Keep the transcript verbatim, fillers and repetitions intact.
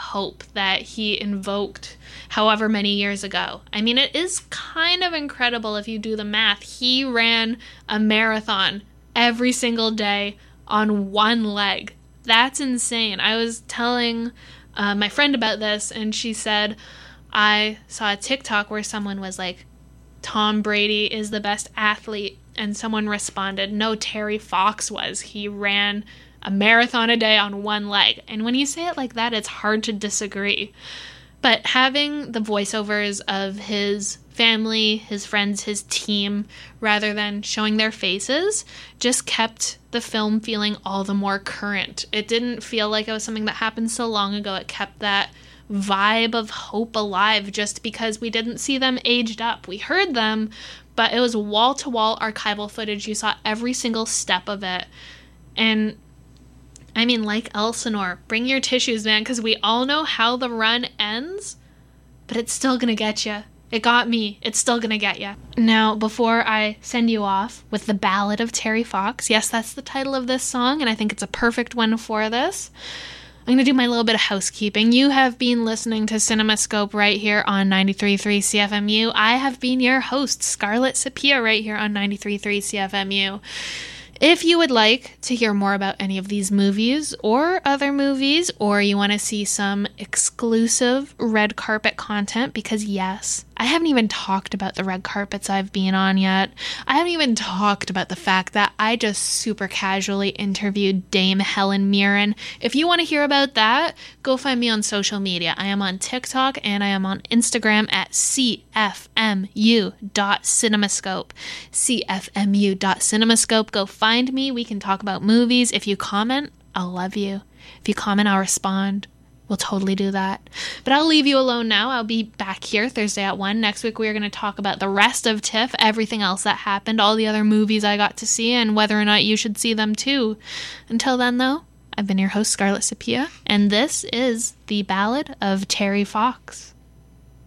hope that he invoked however many years ago. I mean, it is kind of incredible if you do the math. He ran a marathon every single day on one leg. That's insane. I was telling uh, my friend about this, and she said, I saw a TikTok where someone was like, Tom Brady is the best athlete, and someone responded, no, Terry Fox was. He ran a marathon a day on one leg. And when you say it like that, it's hard to disagree. But having the voiceovers of his family, his friends, his team, rather than showing their faces, just kept the film feeling all the more current. It didn't feel like it was something that happened so long ago. It kept that vibe of hope alive just because we didn't see them aged up. We heard them, but it was wall-to-wall archival footage. You saw every single step of it. And I mean, like Elsinore, bring your tissues, man, because we all know how the run ends, but it's still gonna get you. It got me. It's still gonna get you. Now, before I send you off with the Ballad of Terry Fox, yes, that's the title of this song, and I think it's a perfect one for this, I'm going to do my little bit of housekeeping. You have been listening to CinemaScope right here on ninety-three point three C F M U. I have been your host, Scarlett Sapia, right here on ninety-three point three C F M U. If you would like to hear more about any of these movies or other movies, or you want to see some exclusive red carpet content, because yes, I haven't even talked about the red carpets I've been on yet. I haven't even talked about the fact that I just super casually interviewed Dame Helen Mirren. If you want to hear about that, go find me on social media. I am on TikTok and I am on Instagram at C F M U dot cinemascope. C F M U dot cinemascope. Go find me. We can talk about movies. If you comment, I'll love you. If you comment, I'll respond. We'll totally do that. But I'll leave you alone now. I'll be back here Thursday at one. Next week, we are going to talk about the rest of TIFF, everything else that happened, all the other movies I got to see, and whether or not you should see them too. Until then, though, I've been your host, Scarlett Sapia, and this is the Ballad of Terry Fox.